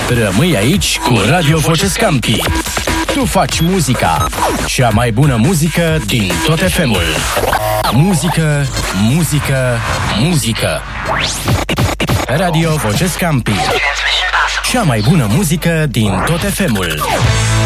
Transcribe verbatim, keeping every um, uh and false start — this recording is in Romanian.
Rămâi aici cu Radio Voce Scampi. Tu faci muzica, cea mai bună muzică din tot F M-ul. Muzică, muzică, muzică. Radio Voce Scampi. Cea mai bună muzică din tot F M-ul.